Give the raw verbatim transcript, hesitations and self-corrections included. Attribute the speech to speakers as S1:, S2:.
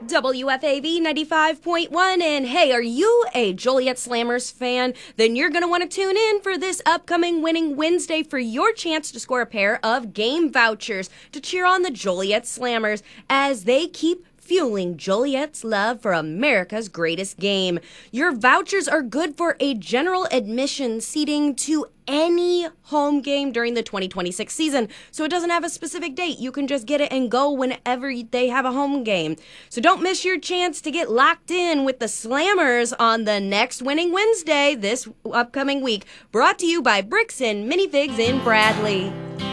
S1: W F A V ninety-five point one. And hey, are you a Joliet Slammers fan? Then you're going to want to tune in for this upcoming Winning Wednesday for your chance to score a pair of game vouchers to cheer on the Joliet Slammers as they keep fueling Joliet's love for America's greatest game. Your vouchers are good for a general admission seating to any home game during the twenty twenty-six season. So it doesn't have a specific date. You can just get it and go whenever they have a home game. So don't miss your chance to get locked in with the Slammers on the next Winning Wednesday this upcoming week. Brought to you by Bricks and Minifigs in Bradley.